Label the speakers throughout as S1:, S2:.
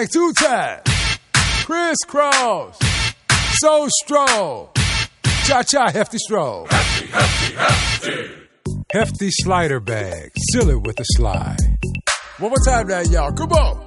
S1: Tag, two-tag, crisscross, so stroll, cha-cha, hefty stroll.
S2: Hefty, hefty, hefty.
S1: Hefty slider bag, silly with a slide. One more time now, y'all. Come on.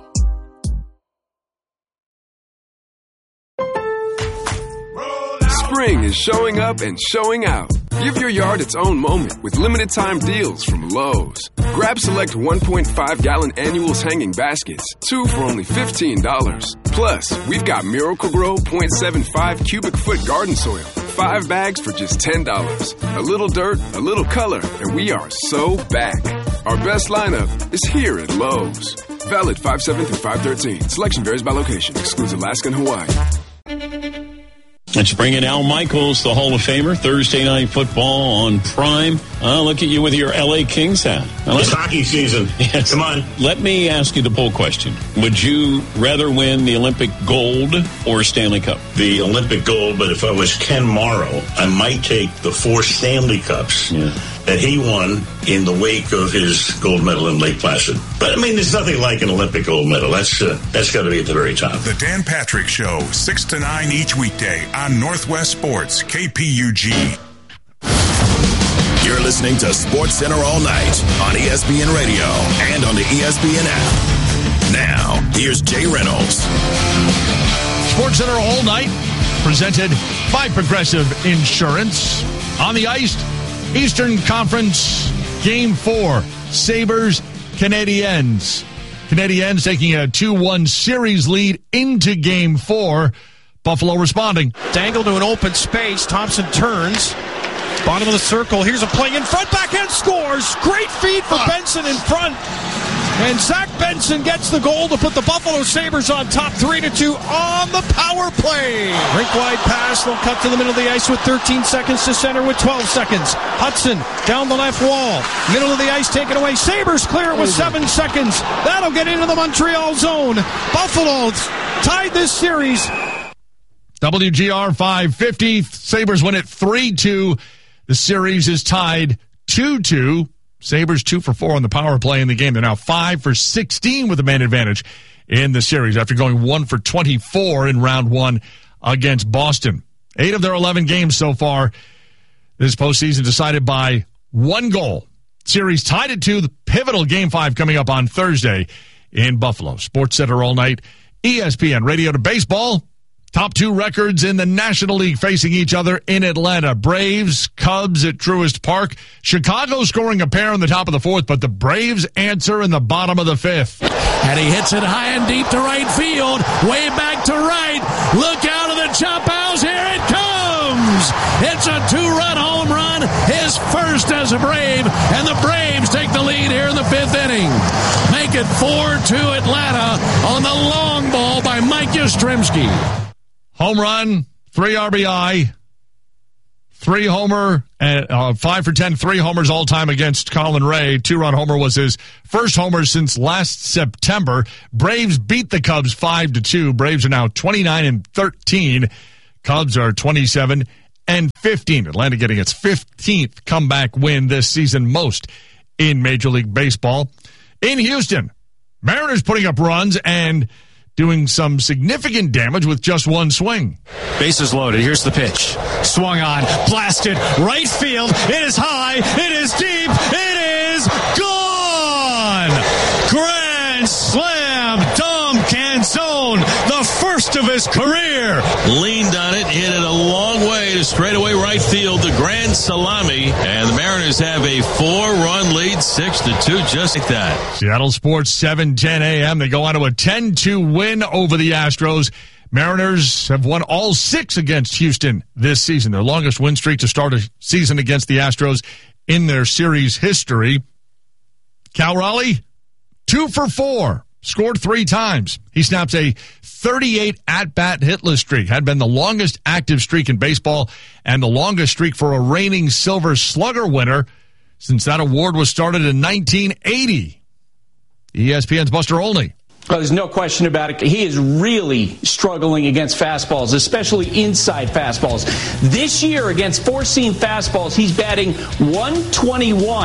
S3: Spring is showing up and showing out. Give your yard its own moment with limited time deals from Lowe's. Grab select 1.5-gallon annuals hanging baskets, 2 for only $15. Plus, we've got Miracle-Gro 0.75 cubic foot garden soil, 5 bags for just $10. A little dirt, a little color, and we are so back. Our best lineup is here at Lowe's. Valid 5/7 through 5/13. Selection varies by location. Excludes Alaska and Hawaii.
S4: Let's bring in Al Michaels, the Hall of Famer, Thursday Night Football on Prime. Look at you with your L.A. Kings hat.
S5: It's hockey season.
S4: Yes.
S5: Come on.
S4: Let me ask you the poll question. Would you rather win the Olympic gold or Stanley Cup?
S5: The Olympic gold, but if I was Ken Morrow, I might take the 4 Stanley Cups that he won in the wake of his gold medal in Lake Placid. But, I mean, there's nothing like an Olympic gold medal. That's got to be at the very top.
S6: The Dan Patrick Show, 6 to 9 each weekday on Northwest Sports, KPUG.
S7: You're listening to Sports Center all night on ESPN Radio and on the ESPN app. Now, here's Jay Reynolds.
S8: Sports Center all night, presented by Progressive Insurance. On the ice, Eastern Conference, Game 4, Sabres, Canadiens. Canadiens taking a 2-1 series lead into Game 4. Buffalo responding.
S9: Dangle to an open space. Thompson turns. Bottom of the circle. Here's a play in front. Backhand scores. Great feed for Benson in front. And Zach Benson gets the goal to put the Buffalo Sabres on top 3-2 on the power play. Rink-wide pass. They'll cut to the middle of the ice with 13 seconds to center with 12 seconds. Hudson down the left wall. Middle of the ice taken away. Sabres clear it with 7 seconds. That'll get into the Montreal zone. Buffalo tied this series.
S8: WGR 550. Sabres win it 3-2. The series is tied 2-2. Sabres 2 for 4 on the power play in the game. They're now 5 for 16 with a man advantage in the series after going 1 for 24 in round 1 against Boston. 8 of their 11 games so far this postseason decided by 1 goal. Series tied at 2. The pivotal Game 5 coming up on Thursday in Buffalo. Sports Center all night. ESPN Radio to baseball. Top 2 records in the National League facing each other in Atlanta. Braves, Cubs at Truist Park. Chicago scoring a pair in the top of the 4th, but the Braves answer in the bottom of the 5th.
S10: And he hits it high and deep to right field. Way back to right. Look out of the chop house. Here it comes. It's a 2-run home run. His first as a Brave. And the Braves take the lead here in the 5th inning. Make it 4-2 Atlanta on the long ball by Mike Yastrzemski.
S8: Home run, 3 RBI, 3 homer, and 5 for 10, 3 homers all time against Colin Ray. 2-run homer was his first homer since last September. Braves beat the Cubs 5-2. Braves are now 29-13. Cubs are 27-15. Atlanta getting its 15th comeback win this season, most in Major League Baseball. In Houston, Mariners putting up runs and doing some significant damage with just 1 swing.
S9: Bases loaded. Here's the pitch. Swung on. Blasted. Right field. It is high. It is deep. It is gone. Grand slam. Dom Canzone. The first of his career.
S10: Leaned on it. Hit it a long way to straightaway right field. The grand salami. And the Mariners have a 4-run lead. 6-2. Just like that.
S8: Seattle Sports 7:10 a.m. They go on to a 10-2 win over the Astros. Mariners have won all 6 against Houston this season. Their longest win streak to start a season against the Astros in their series history. Cal Raleigh, 2 for 4. Scored 3 times. He snaps a 38 at-bat hitless streak. Had been the longest active streak in baseball and the longest streak for a reigning Silver Slugger winner since that award was started in 1980. ESPN's Buster Olney.
S11: Well, there's no question about it. He is really struggling against fastballs, especially inside fastballs. This year against four-seam fastballs, he's batting .121,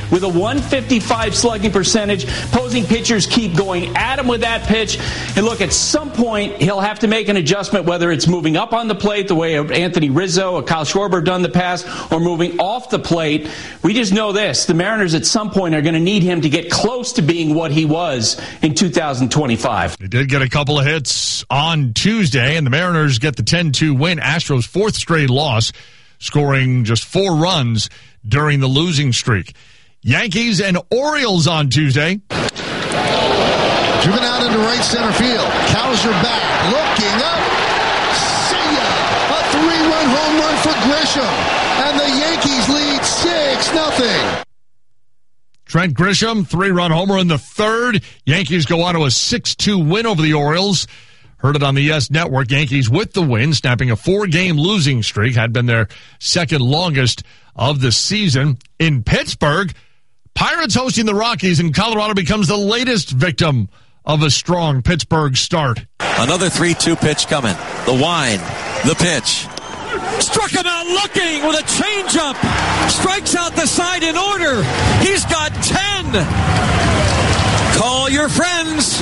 S11: with a 155 slugging percentage. Opposing pitchers keep going at him with that pitch. And look, at some point, he'll have to make an adjustment, whether it's moving up on the plate the way Anthony Rizzo or Kyle Schwarber done in the past, or moving off the plate. We just know this. The Mariners at some point are going to need him to get close to being what he was in 2025.
S8: They did get a couple of hits on Tuesday, and the Mariners get the 10-2 win. Astros' fourth straight loss, scoring just 4 runs during the losing streak. Yankees and Orioles on Tuesday.
S12: Driven out into right center field. Cowser back, looking up. See ya! A 3-run home run for Grisham. And the Yankees lead 6-0.
S8: Trent Grisham, 3-run homer in the third. Yankees go on to a 6-2 win over the Orioles. Heard it on the Yes Network. Yankees with the win, snapping a 4-game losing streak. Had been their second longest of the season. In Pittsburgh, Pirates hosting the Rockies, and Colorado becomes the latest victim of a strong Pittsburgh start.
S13: Another 3-2 pitch coming. The wind, the pitch. Struck him out looking with a changeup. Strikes out the side in order. He's got 10. Call your friends.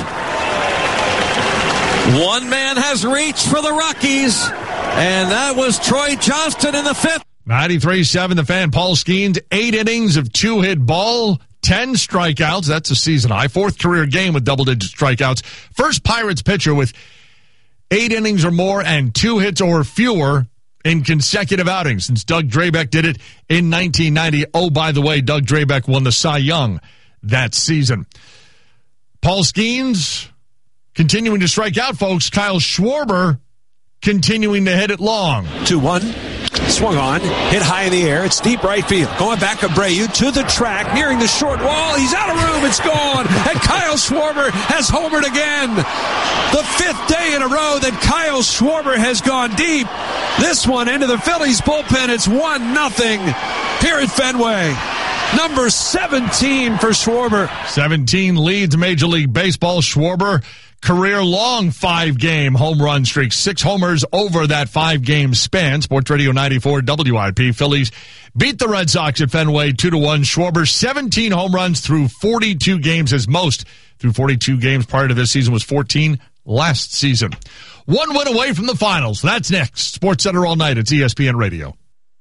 S13: One man has reached for the Rockies, and that was Troy Johnston in the 5th.
S8: 93-7, the Fan. Paul Skeens, 8 innings of 2-hit ball, 10 strikeouts. That's a season high. 4th career game with double-digit strikeouts. First Pirates pitcher with 8 innings or more and 2 hits or fewer in consecutive outings since Doug Drabek did it in 1990. Oh, by the way, Doug Drabek won the Cy Young that season. Paul Skeens continuing to strike out, folks. Kyle Schwarber continuing to hit it long.
S14: 2-1. Swung on, hit high in the air. It's deep right field. Going back Abreu to the track, nearing the short wall. He's out of room. It's gone. And Kyle Schwarber has homered again. The 5th day in a row that Kyle Schwarber has gone deep. This one into the Phillies bullpen. It's 1-0 here at Fenway. Number 17 for Schwarber. 17
S8: leads Major League Baseball. Schwarber, career-long 5-game home run streak. 6 homers over that 5-game span. Sports Radio 94 WIP. Phillies beat the Red Sox at Fenway 2-1. Schwarber, 17 home runs through 42 games. His most through 42 games prior to this season was 14 last season. 1 win away from the finals. That's next. Sports Center all night. It's ESPN Radio.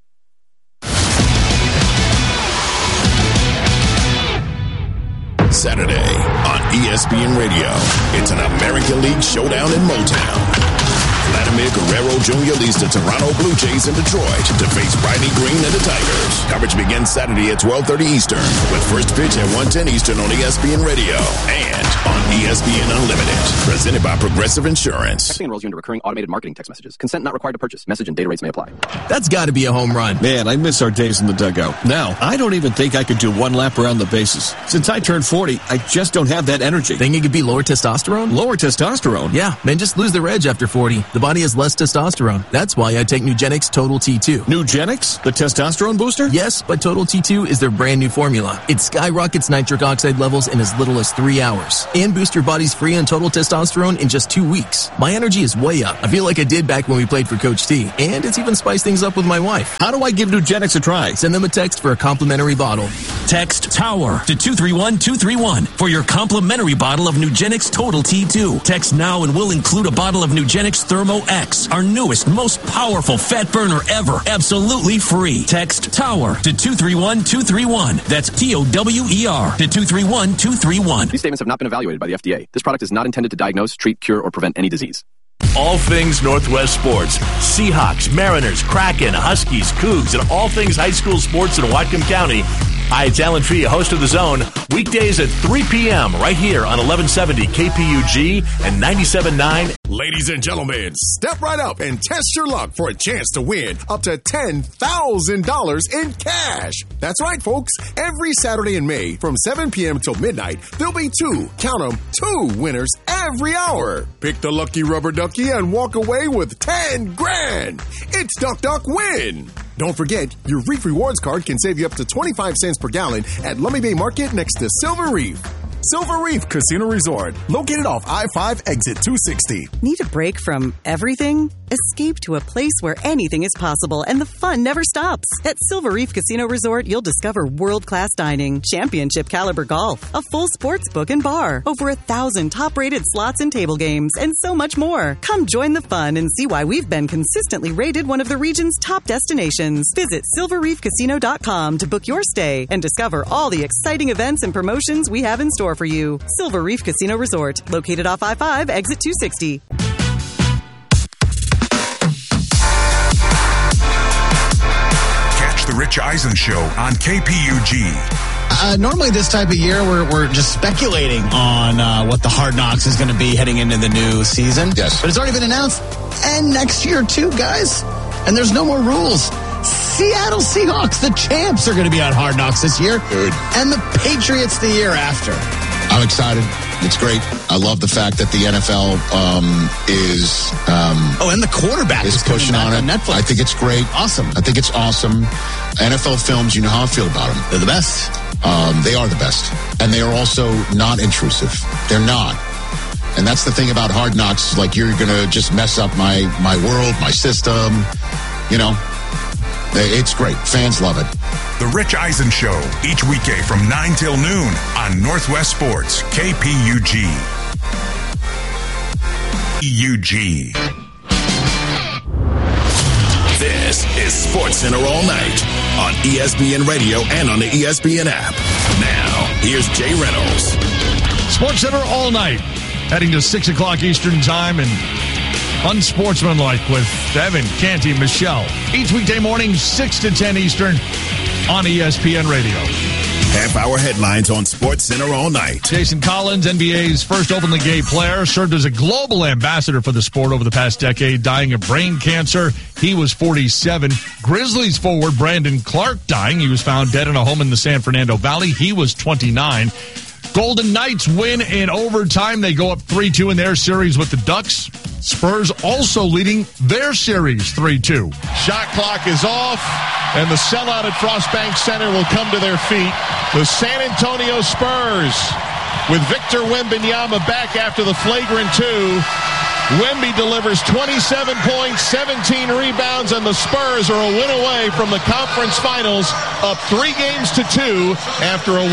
S7: Saturday on ESPN Radio. It's an American League showdown in Motown. Vladimir Guerrero Jr. leads the Toronto Blue Jays in Detroit to face Riley Green and the Tigers. Coverage begins Saturday at 12:30 Eastern with first pitch at 1:10 Eastern on ESPN Radio and on ESPN Unlimited. Presented by Progressive Insurance.
S15: Texting enrolls you into recurring automated marketing text messages. Consent not required to purchase. Message and data rates may apply.
S16: That's got to be a home run.
S17: Man, I miss our days in the dugout. Now, I don't even think I could do 1 lap around the bases. Since I turned 40, I just don't have that energy.
S16: Think it could be lower testosterone?
S17: Lower testosterone?
S16: Yeah, men just lose their edge after 40. The body has less testosterone. That's why I take Nugenix Total T2.
S17: Nugenix? The testosterone booster?
S16: Yes, but Total T2 is their brand new formula. It skyrockets nitric oxide levels in as little as 3 hours and boosts your body's free and total testosterone in just 2 weeks. My energy is way up. I feel like I did back when we played for Coach T, and it's even spiced things up with my wife.
S17: How do I give Nugenix a try?
S16: Send them a text for a complimentary bottle.
S18: Text TOWER to 231-231 for your complimentary bottle of Nugenix Total T2. Text now and we'll include a bottle of Nugenix Thermo X, our newest, most powerful fat burner ever. Absolutely free. Text TOWER to 231-231. That's TOWER to 231-231.
S15: These statements have not been evaluated by the FDA. This product is not intended to diagnose, treat, cure, or prevent any disease.
S19: All things Northwest sports. Seahawks, Mariners, Kraken, Huskies, Cougs, and all things high school sports in Whatcom County. Hi, it's Alan Fee, host of The Zone. Weekdays at 3 p.m. right here on 1170 KPUG and 97.9.
S20: Ladies and gentlemen, step right up and test your luck for a chance to win up to $10,000 in cash. That's right, folks. Every Saturday in May from 7 p.m. till midnight, there'll be count 'em, 2 winners every hour. Pick the lucky rubber ducky and walk away with 10 grand. It's Duck Duck Win. Don't forget, your Reef Rewards card can save you up to 25 cents per gallon at Lummi Bay Market next to Silver Reef. Silver Reef Casino Resort, located off I-5 exit 260.
S21: Need a break from everything? Escape to a place where anything is possible and the fun never stops. At Silver Reef Casino Resort, you'll discover world-class dining, championship caliber golf, a full sports book and bar, over 1,000 top-rated slots and table games, and so much more. Come join the fun and see why we've been consistently rated one of the region's top destinations. Visit silverreefcasino.com to book your stay and discover all the exciting events and promotions we have in store for you. Silver Reef Casino Resort, located off I-5, exit 260.
S6: Catch the Rich Eisen Show on KPUG.
S22: Normally this type of year, we're just speculating on what the Hard Knocks is going to be heading into the new season.
S23: Yes.
S22: But it's already been announced. And next year, too, guys. And there's no more rules. Seattle Seahawks, the champs, are going to be on Hard Knocks this year.
S23: Good.
S22: And the Patriots the year after.
S23: I'm excited. It's great. I love the fact that the NFL is...
S22: and the quarterback
S23: is pushing on it.
S22: Netflix.
S23: I think it's great.
S22: Awesome.
S23: I think it's awesome. NFL films, you know how I feel about them.
S22: They're the best.
S23: They are the best. And they are also not intrusive. They're not. And that's the thing about Hard Knocks. Like, you're going to just mess up my world, my system. You know, it's great. Fans love it.
S6: The Rich Eisen Show, each weekday from 9 till noon on Northwest Sports, KPUG.
S7: This is Sports Center all night on ESPN Radio and on the ESPN app. Now, here's Jay Reynolds.
S8: Sports Center all night, heading to 6 o'clock Eastern Time and Unsportsmanlike with Evan, Canty, Michelle. Each weekday morning, 6 to 10 Eastern on ESPN Radio.
S7: Half-hour headlines on Sports Center all night.
S8: Jason Collins, NBA's first openly gay player, served as a global ambassador for the sport over the past decade, dying of brain cancer. He was 47. Grizzlies forward Brandon Clark dying. He was found dead in a home in the San Fernando Valley. He was 29. Golden Knights win in overtime. They go up 3-2 in their series with the Ducks. Spurs also leading their series 3-2.
S9: Shot clock is off, and the sellout at Frostbank Center will come to their feet. The San Antonio Spurs, with Victor Wembanyama back after the flagrant 2. Wemby delivers 27 points, 17 rebounds, and the Spurs are a win away from the conference finals, up 3-2 after a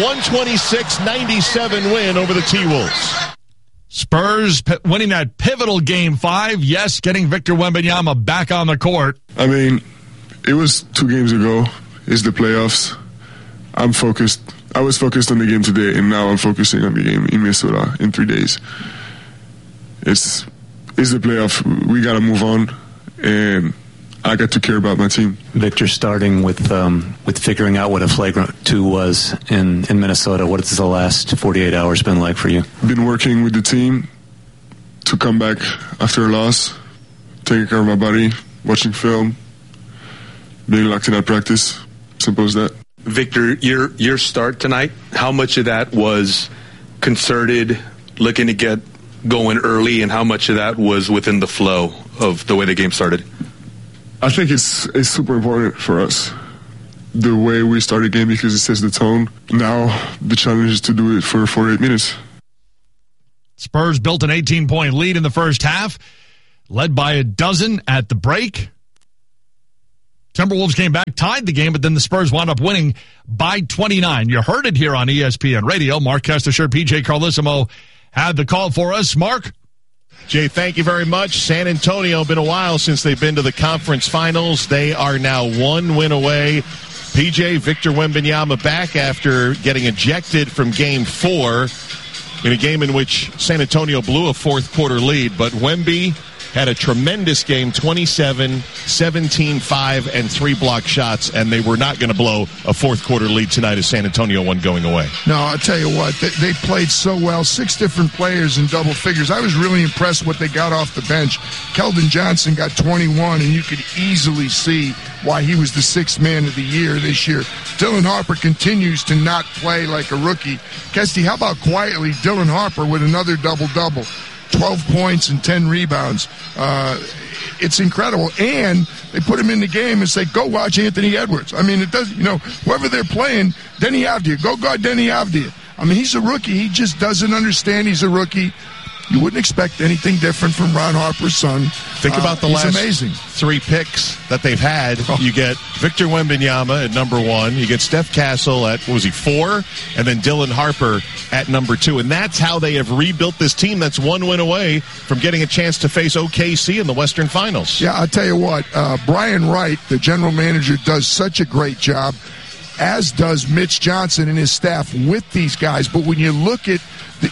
S9: 126-97 win over the T-Wolves.
S8: Spurs winning that pivotal Game 5. Yes, getting Victor Wembanyama back on the court.
S24: I mean, it was 2 games ago. It's the playoffs. I'm focused. I was focused on the game today, and now I'm focusing on the game in Minnesota in 3 days. It's the playoff. We got to move on, and I got to care about my team.
S25: Victor, starting with figuring out what a flagrant 2 was in Minnesota, what has the last 48 hours been like for you?
S24: Been working with the team to come back after a loss, taking care of my body, watching film, being locked in at practice. Simple as that.
S26: Victor, your start tonight, how much of that was concerted, looking to get going early, and how much of that was within the flow of the way the game started?
S24: I think it's super important for us, the way we start a game, because it sets the tone. Now the challenge is to do it for 48 minutes.
S8: Spurs built an 18-point lead in the first half, led by a dozen at the break. Timberwolves came back, tied the game, but then the Spurs wound up winning by 29. You heard it here on ESPN Radio. Mark Kestisher, PJ Carlissimo had the call for us. Mark?
S9: Jay, thank you very much. San Antonio, been a while since they've been to the conference finals. They are now 1 win away. PJ, Victor Wembanyama back after getting ejected from Game 4 in a game in which San Antonio blew a fourth-quarter lead. But Wemby had a tremendous game, 27, 17, 5, and 3 block shots, and they were not going to blow a fourth-quarter lead tonight as San Antonio won going away.
S27: No, I'll tell you what, they played so well. 6 different players in double figures. I was really impressed what they got off the bench. Keldon Johnson got 21, and you could easily see why he was the 6th man of the year this year. Dylan Harper continues to not play like a rookie. Kesty, how about quietly Dylan Harper with another double-double? 12 points and 10 rebounds. It's incredible. And they put him in the game and say, go watch Anthony Edwards. I mean, it does, whoever they're playing, Denny Avdia. Go guard Denny Avdia. I mean, he's a rookie. He just doesn't understand he's a rookie. You wouldn't expect anything different from Ron Harper's son.
S1: Think about the last
S27: amazing.
S1: 3 picks that they've had. You get Victor Wembanyama at number 1. You get Steph Castle at, 4? And then Dylan Harper at number 2. And that's how they have rebuilt this team that's 1 win away from getting a chance to face OKC in the Western Finals.
S27: Yeah, I'll tell you what. Brian Wright, the general manager, does such a great job, as does Mitch Johnson and his staff with these guys. But when you look at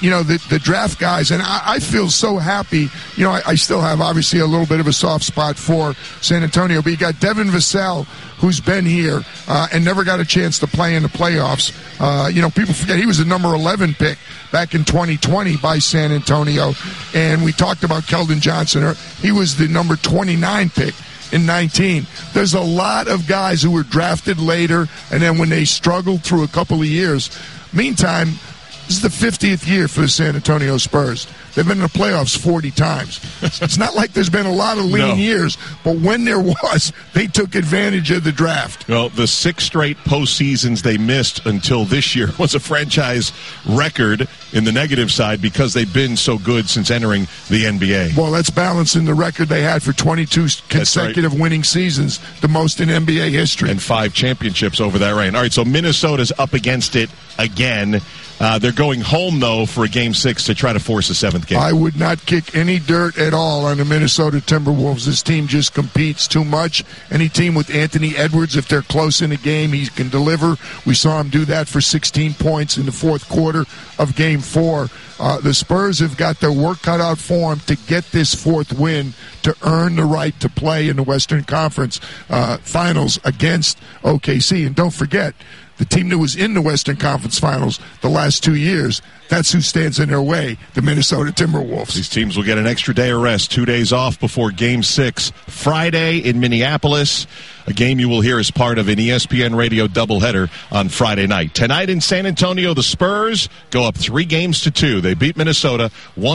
S27: the draft guys, and I feel so happy. I still have obviously a little bit of a soft spot for San Antonio, but you got Devin Vassell, who's been here and never got a chance to play in the playoffs. People forget he was the number 11 pick back in 2020 by San Antonio, and we talked about Keldon Johnson. He was the number 29 pick in 19. There's a lot of guys who were drafted later, and then when they struggled through a couple of years. Meantime, this is the 50th year for the San Antonio Spurs. They've been in the playoffs 40 times. It's not like there's been a lot of lean years, but when there was, they took advantage of the draft.
S1: Well, the 6 straight postseasons they missed until this year was a franchise record in the negative side because they've been so good since entering the NBA.
S27: Well, that's balancing the record they had for 22 consecutive winning seasons, the most in NBA history.
S1: And 5 championships over that reign. All right, so Minnesota's up against it again. They're going home, though, for a Game 6 to try to force a 7th game.
S27: I would not kick any dirt at all on the Minnesota Timberwolves. This team just competes too much. Any team with Anthony Edwards, if they're close in a game, he can deliver. We saw him do that for 16 points in the fourth quarter of Game 4. The Spurs have got their work cut out for them to get this 4th win to earn the right to play in the Western Conference Finals against OKC. And don't forget, the team that was in the Western Conference Finals the last 2 years, that's who stands in their way, the Minnesota Timberwolves.
S1: These teams will get an extra day of rest, 2 days off before Game 6 Friday in Minneapolis, a game you will hear as part of an ESPN Radio doubleheader on Friday night. Tonight in San Antonio, the Spurs go up 3-2. They beat Minnesota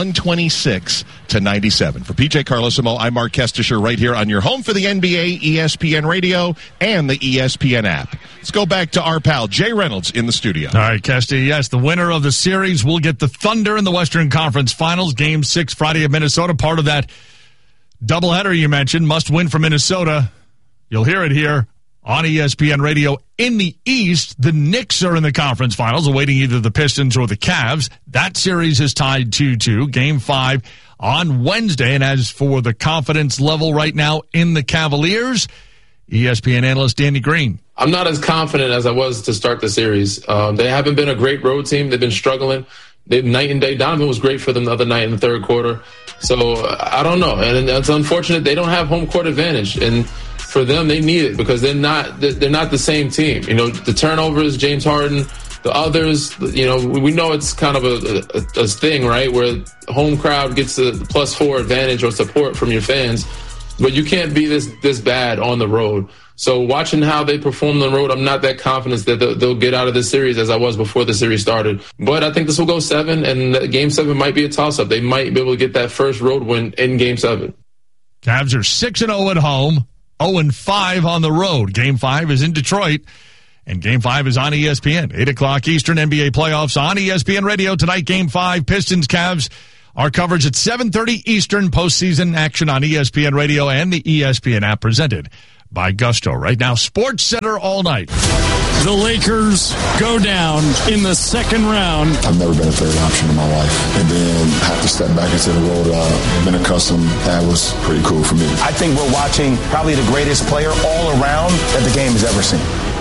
S1: 126-97. For PJ Carlosimo, I'm Mark Kestisher right here on your home for the NBA, ESPN Radio, and the ESPN app. Let's go back to our pal, Jay Reynolds, in the studio.
S8: All right, Kesty, yes, the winner of the series will get the Thunder in the Western Conference Finals. Game 6 Friday at Minnesota, part of that doubleheader you mentioned, must win for Minnesota. You'll hear it here on ESPN Radio. In the East, the Knicks are in the conference finals, awaiting either the Pistons or the Cavs. That series is tied 2-2. Game 5 on Wednesday. And as for the confidence level right now in the Cavaliers, ESPN analyst Danny Green.
S2: I'm not as confident as I was to start the series. They haven't been a great road team. They've been struggling. Night and day. Donovan was great for them the other night in the third quarter. So I don't know. And it's unfortunate they don't have home court advantage. And for them, they need it because they're not the same team. The turnovers, James Harden, the others, we know it's kind of a thing, right, where home crowd gets the +4 advantage or support from your fans, but you can't be this bad on the road. So watching how they perform on the road, I'm not that confident that they'll get out of this series as I was before the series started. But I think this will go 7, and Game 7 might be a toss-up. They might be able to get that first road win in Game 7.
S8: Cavs are 6-0 at home, 0-5 on the road. Game 5 is in Detroit, and Game 5 is on ESPN. 8 o'clock Eastern, NBA playoffs on ESPN Radio tonight. Game 5, Pistons, Cavs. Our coverage at 7:30 Eastern, postseason action on ESPN Radio and the ESPN app, presented by Gusto. Right now, Sports Center all night.
S3: The Lakers go down in the second round.
S4: I've never been a third option in my life. And then have to step back into the role that I've been accustomed. That was pretty cool for me.
S5: I think we're watching probably the greatest player all around that the game has ever seen.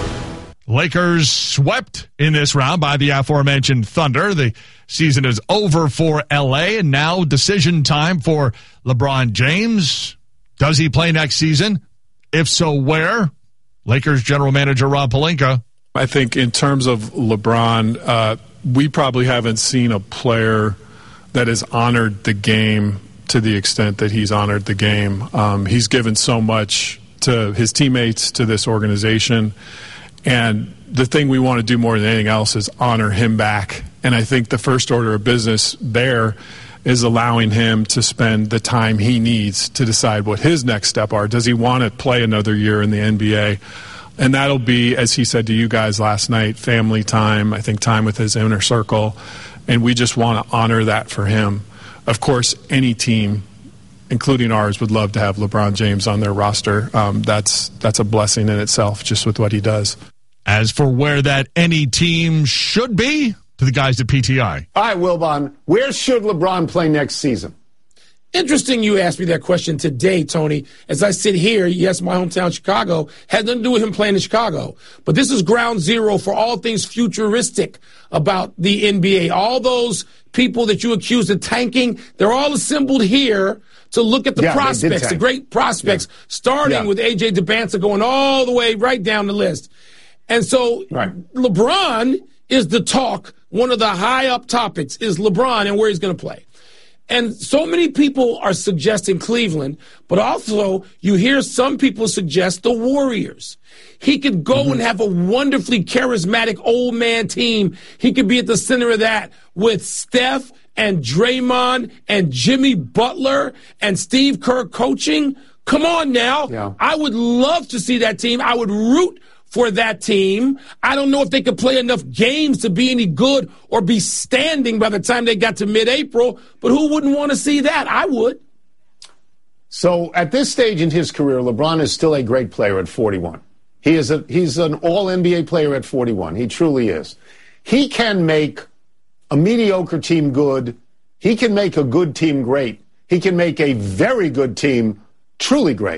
S8: Lakers swept in this round by the aforementioned Thunder. The season is over for L.A., and now decision time for LeBron James. Does he play next season? If so, where? Lakers general manager Rob Pelinka.
S10: I think in terms of LeBron, we probably haven't seen a player that has honored the game to the extent that he's honored the game. He's given so much to his teammates, to this organization. And the thing we want to do more than anything else is honor him back. And I think the first order of business there is allowing him to spend the time he needs to decide what his next step are. Does he want to play another year in the NBA? And that'll be, as he said to you guys last night, family time, I think time with his inner circle. And we just want to honor that for him. Of course, any team, including ours, would love to have LeBron James on their roster. That's a blessing in itself, just with what he does.
S8: As for where that any team should be, to the guys at PTI.
S11: All right, Wilbon, where should LeBron play next season?
S12: Interesting you asked me that question today, Tony. As I sit here, yes, my hometown, Chicago, had nothing to do with him playing in Chicago. But this is ground zero for all things futuristic about the NBA. All those people that you accused of tanking, they're all assembled here to look at the prospects, the great prospects, starting with A.J. Debance going all the way right down the list. And so LeBron is the talk. One of the high up topics is LeBron and where he's going to play. And so many people are suggesting Cleveland, but also you hear some people suggest the Warriors. He could go and have a wonderfully charismatic old man team. He could be at the center of that with Steph and Draymond and Jimmy Butler and Steve Kerr coaching. Come on now. Yeah. I would love to see that team. I would root for that team. I don't know if they could play enough games to be any good or be standing by the time they got to mid-April, but who wouldn't want to see that? I would.
S11: So at this stage in his career, LeBron is still a great player at 41. He's an all-NBA player at 41. He truly is. He can make a mediocre team good. He can make a good team great. He can make a very good team truly great.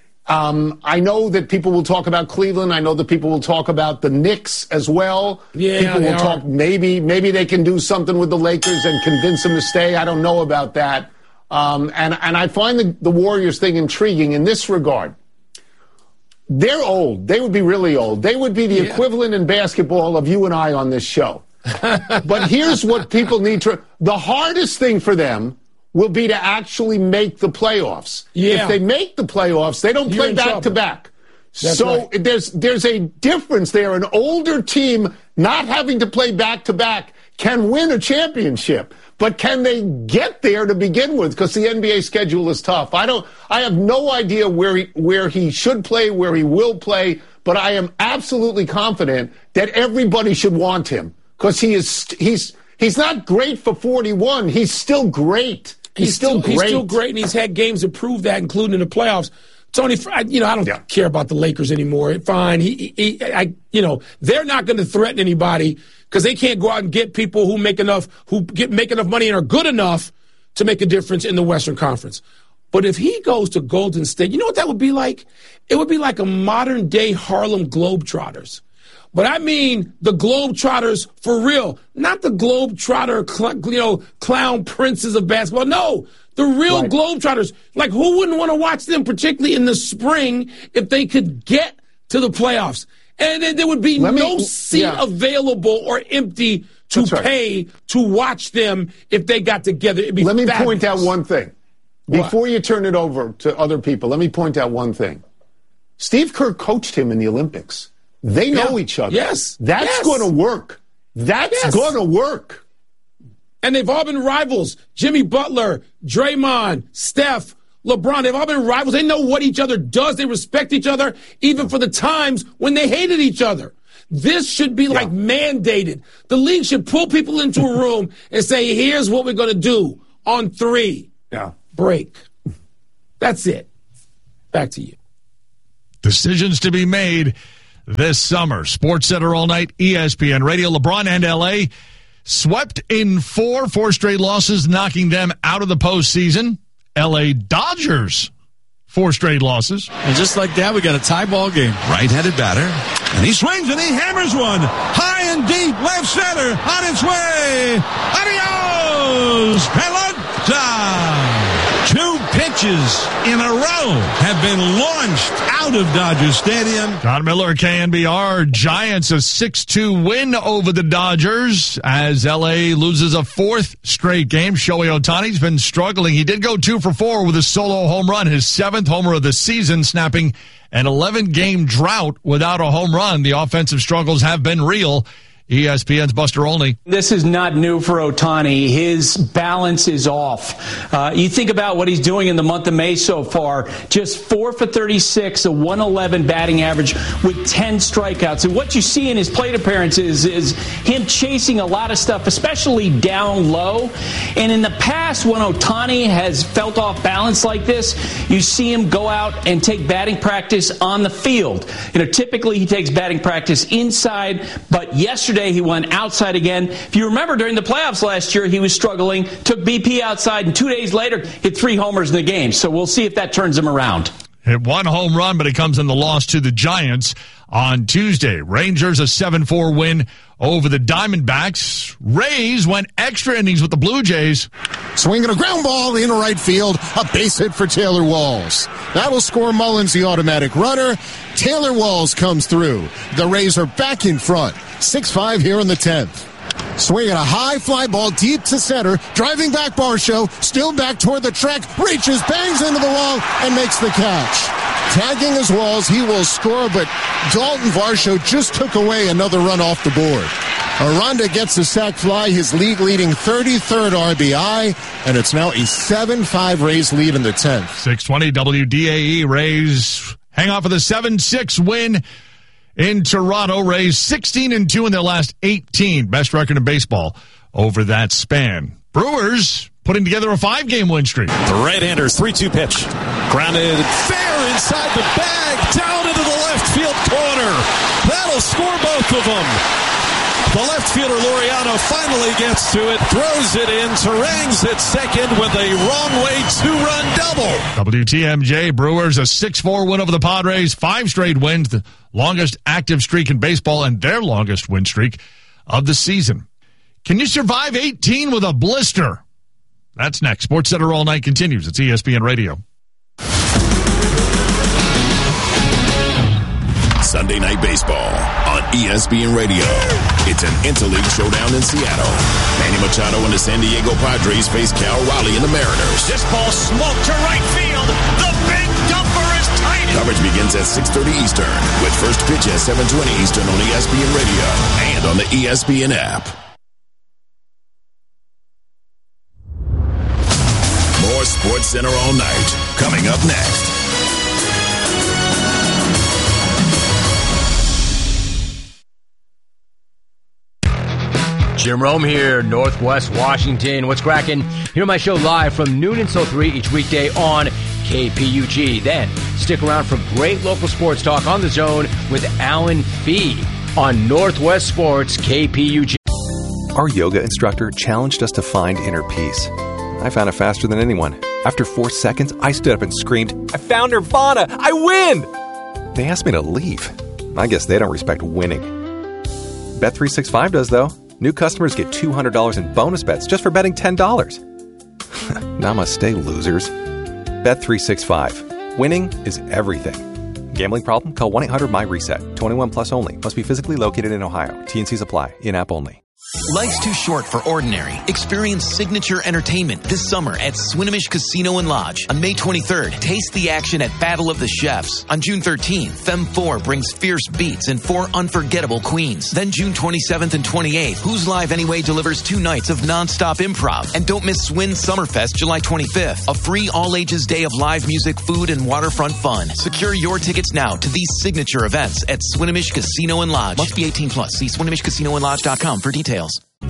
S11: I know that people will talk about Cleveland. I know that people will talk about the Knicks as well. Yeah, people will talk. Maybe they can do something with the Lakers and convince them to stay. I don't know about that. And I find the Warriors thing intriguing in this regard. They're old. They would be really old. They would be the equivalent in basketball of you and I on this show. But here's what people need to. The hardest thing for them will be to actually make the playoffs. Yeah. If they make the playoffs, they don't play back-to-back. So there's a difference there. An older team not having to play back-to-back can win a championship. But can they get there to begin with? Because the NBA schedule is tough. I have no idea where he should play, where he will play, but I am absolutely confident that everybody should want him. Because he's not great for 41. He's still great. He's still great. He's still great, and he's had games to prove that, including in the playoffs. Tony, I don't care about the Lakers anymore. Fine. They're not going to threaten anybody because they can't go out and get people who make enough money and are good enough to make a difference in the Western Conference. But if he goes to Golden State, you know what that would be like? It would be like a modern-day Harlem Globetrotters. But I mean the Globetrotters for real, not the Globetrotter, clown princes of basketball. No, the real Globetrotters. Like, who wouldn't want to watch them, particularly in the spring, if they could get to the playoffs? And then there would be no seat available or empty to pay to watch them if they got together. It'd be fabulous. Point out one thing. Before you turn it over to other people, let me point out one thing. Steve Kerr coached him in the Olympics. They know each other.
S12: Yes.
S11: That's going to work. That's going to work.
S12: And they've all been rivals. Jimmy Butler, Draymond, Steph, LeBron, they've all been rivals. They know what each other does. They respect each other, even for the times when they hated each other. This should be like mandated. The league should pull people into a room and say, here's what we're going to do on 3. Break. That's it. Back to you.
S8: Decisions to be made this summer. Sports Center all night, ESPN Radio. LeBron and L.A. swept in 4 straight losses, knocking them out of the postseason. L.A. Dodgers, 4 straight losses.
S3: And just like that, we got a tie ball game.
S13: Right-handed batter. And he swings and he hammers one. High and deep, left center, on its way. Adios! Pelota! 2 pitches in a row have been launched out of Dodger Stadium.
S8: John Miller, KNBR. Giants a 6-2 win over the Dodgers as L.A. loses a 4th straight game. Shohei Ohtani's been struggling. He did go 2 for 4 with a solo home run, his 7th homer of the season, snapping an 11-game drought without a home run. The offensive struggles have been real ESPN's Buster Olney.
S14: This is not new for Ohtani. His balance is off. You think about what he's doing in the month of May so far. Just 4 for 36, a 111 batting average with 10 strikeouts. And what you see in his plate appearances is him chasing a lot of stuff, especially down low. And in the past, when Ohtani has felt off balance like this, you see him go out and take batting practice on the field. Typically he takes batting practice inside, but yesterday he went outside again. If you remember, during the playoffs last year, he was struggling, took BP outside, and 2 days later hit 3 homers in the game. So we'll see if that turns him around.
S8: Hit 1 home run, but it comes in the loss to the Giants on Tuesday. Rangers a 7-4 win over the Diamondbacks. Rays went extra innings with the Blue Jays.
S23: Swinging a ground ball into right field, a base hit for Taylor Walls. That'll score Mullins, the automatic runner. Taylor Walls comes through. The Rays are back in front. 6-5 here in the 10th. Swinging a high fly ball deep to center, driving back Varsho, still back toward the track, reaches, bangs into the wall, and makes the catch. Tagging his Walls, he will score, but Dalton Varsho just took away another run off the board. Aranda gets a sac fly, his league-leading 33rd RBI, and it's now a 7-5 Rays lead in the 10th.
S8: 620 WDAE. Rays hang on for the 7-6 win in Toronto. Rays 16-2 in their last 18. Best record in baseball over that span. Brewers putting together a 5-game win streak.
S15: The right-hander's 3-2 pitch. Grounded fair inside the bag, down into the left field corner. That'll score both of them. The left fielder Laureano finally gets to it, throws it in. Terang's at second with a wrong-way 2-run double.
S8: WTMJ, Brewers a 6-4 win over the Padres. 5 straight wins, the longest active streak in baseball and their longest win streak of the season. Can you survive 18 with a blister? That's next. SportsCenter All Night continues. It's ESPN Radio.
S7: Sunday Night Baseball on ESPN Radio. It's an interleague showdown in Seattle. Manny Machado and the San Diego Padres face Cal Raleigh and the Mariners.
S16: This ball smoked to right field. The big dumper is tight.
S7: Coverage begins at 6:30 Eastern with first pitch at 7:20 Eastern on ESPN Radio and on the ESPN app. More SportsCenter All Night coming up next.
S17: Jim Rome here, Northwest Washington. What's cracking? Hear my show live from noon until 3 each weekday on KPUG. Then stick around for great local sports talk on The Zone with Alan Fee on Northwest Sports KPUG.
S18: Our yoga instructor challenged us to find inner peace. I found it faster than anyone. After 4 seconds, I stood up and screamed, "I found Nirvana! I win!" They asked me to leave. I guess they don't respect winning. Bet365 does, though. New customers get $200 in bonus bets just for betting $10. Namaste, losers. Bet365. Winning is everything. Gambling problem? Call 1-800-MY-RESET. 21 plus only. Must be physically located in Ohio. T&Cs apply. In-app only.
S19: Life's too short for ordinary. Experience signature entertainment this summer at Swinomish Casino and Lodge. On May 23rd, taste the action at Battle of the Chefs. On June 13th, Femme 4 brings fierce beats and 4 unforgettable queens. Then June 27th and 28th, Who's Live Anyway delivers 2 nights of nonstop improv. And don't miss Swin Summerfest July 25th, a free all-ages day of live music, food, and waterfront fun. Secure your tickets now to these signature events at Swinomish Casino and Lodge. Must be 18 plus. See SwinomishCasinoandLodge.com for details.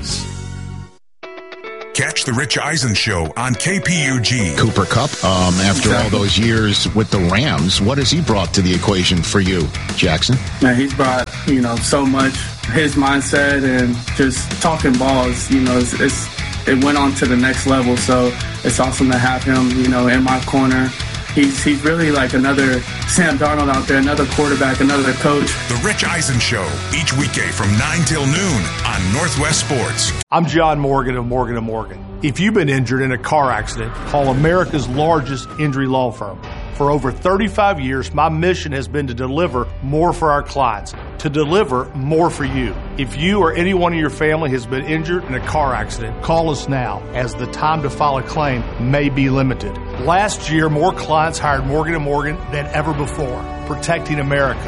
S6: Catch the Rich Eisen Show on KPUG.
S23: Cooper Kupp, after all those years with the Rams, what has he brought to the equation for you, Jackson?
S20: Man, he's brought, so much. His mindset and just talking balls, it went on to the next level. So it's awesome to have him, in my corner. He's really like another Sam Darnold out there, another quarterback, another coach.
S6: The Rich Eisen Show, each weekday from 9 till noon on Northwest Sports.
S28: I'm John Morgan of Morgan & Morgan. If you've been injured in a car accident, call America's largest injury law firm. For over 35 years, my mission has been to deliver more for our clients, to deliver more for you. If you or anyone in your family has been injured in a car accident, call us now, as the time to file a claim may be limited. Last year, more clients hired Morgan & Morgan than ever before, protecting America.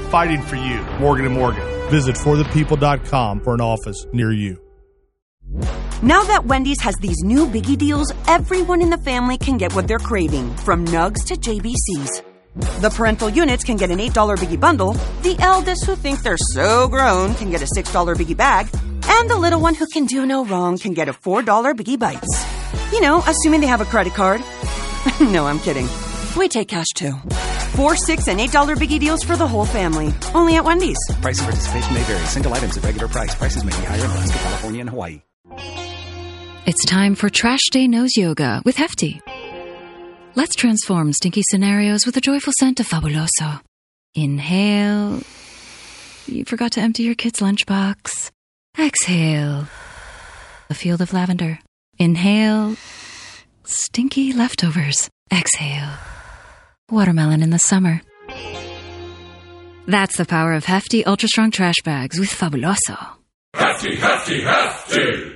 S28: fighting for you. Morgan & Morgan. Visit forthepeople.com for an office near you.
S1: Now that Wendy's has these new biggie deals, everyone in the family can get what they're craving, from nugs to JBCs. The parental units can get an $8 biggie bundle, the eldest who think they're so grown can get a $6 biggie bag, and the little one who can do no wrong can get a $4 biggie bites. You know, assuming they have a credit card. No, I'm kidding. We take cash too. $4, $6, and $8 biggie deals for the whole family. Only at Wendy's.
S9: Price and participation may vary. Single items at regular price. Prices may be higher in Alaska, California, and Hawaii.
S21: It's time for Trash Day Nose Yoga with Hefty. Let's transform stinky scenarios with a joyful scent of Fabuloso. Inhale. You forgot to empty your kid's lunchbox. Exhale. A field of lavender. Inhale. Stinky leftovers. Exhale. Watermelon in the summer. That's the power of Hefty Ultra Strong Trash Bags with Fabuloso.
S22: Hefty, Hefty, Hefty!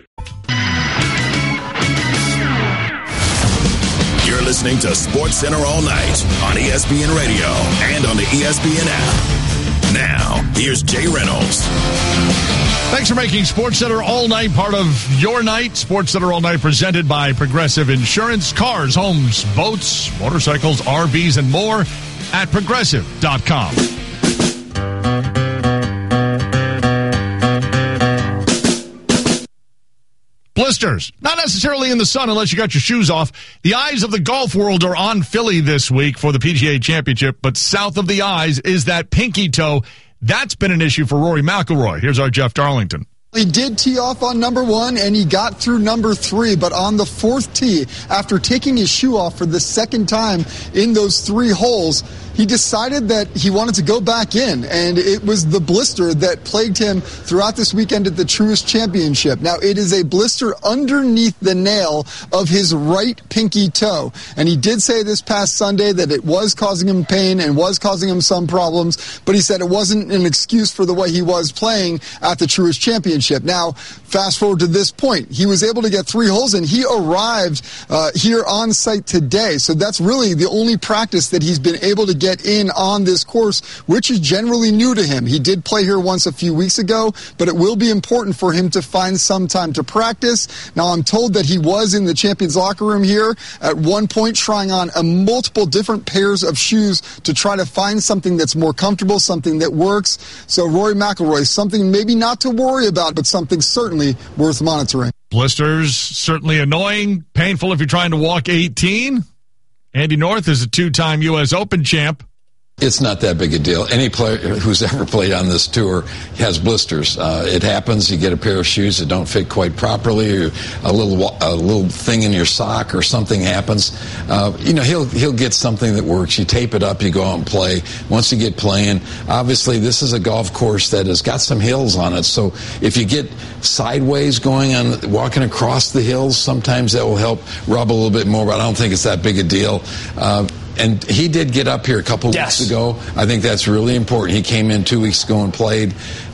S7: You're listening to SportsCenter all night on ESPN Radio and on the ESPN app. Now, here's Jay Reynolds.
S8: Thanks for making SportsCenter all night part of your night. SportsCenter all night presented by Progressive Insurance. Cars, homes, boats, motorcycles, RVs, and more at Progressive.com. Blisters, not necessarily in the sun unless you got your shoes off. The eyes of the golf world are on Philly this week for the PGA Championship, but south of the eyes is that pinky toe. That's been an issue for Rory McIlroy. Here's our Jeff Darlington.
S24: He did tee off on number 1, and he got through number 3, but on the 4th tee, after taking his shoe off for the second time in those 3 holes, he decided that he wanted to go back in, and it was the blister that plagued him throughout this weekend at the Truist Championship. Now, it is a blister underneath the nail of his right pinky toe, and he did say this past Sunday that it was causing him pain and was causing him some problems, but he said it wasn't an excuse for the way he was playing at the Truist Championship. Now, fast forward to this point, he was able to get 3 holes, and he arrived here on site today, so that's really the only practice that he's been able to get in on this course, which is generally new to him. He did play here once a few weeks ago, but it will be important for him to find some time to practice. Now, I'm told that he was in the Champions locker room here at one point trying on multiple different pairs of shoes to try to find something that's more comfortable, something that works. So Rory McIlroy, something maybe not to worry about, but something certainly worth monitoring.
S8: Blisters, certainly annoying, painful if you're trying to walk 18. Andy North is a 2-time U.S. Open champ.
S25: It's not that big a deal. Any player who's ever played on this tour has blisters. It happens. You get a pair of shoes that don't fit quite properly, or a little thing in your sock, or something happens. He'll get something that works. You tape it up. You go out and play. Once you get playing, obviously this is a golf course that has got some hills on it. So if you get sideways going on walking across the hills, sometimes that will help rub a little bit more. But I don't think it's that big a deal. And he did get up here a couple weeks ago. I think that's really important. He came in 2 weeks ago and played.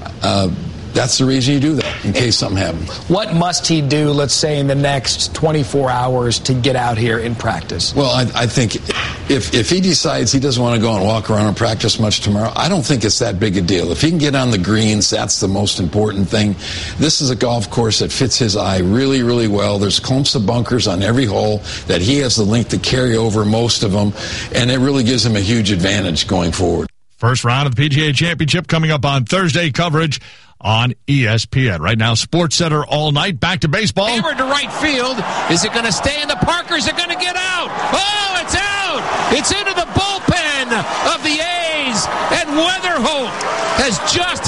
S25: That's the reason you do that, in case something happens.
S26: What must he do, let's say, in the next 24 hours to get out here and practice?
S25: Well, I think if he decides he doesn't want to go and walk around and practice much tomorrow, I don't think it's that big a deal. If he can get on the greens, that's the most important thing. This is a golf course that fits his eye really, really well. There's clumps of bunkers on every hole that he has the length to carry over most of them, and it really gives him a huge advantage going forward.
S8: First round of the PGA Championship coming up on Thursday. Coverage on ESPN. Right now, SportsCenter all night. Back to baseball.
S16: Hammered to right field. Is it going to stay in the park, or is it going to get out? Oh, it's out! It's into the bullpen of the A's, and Weatherholt has just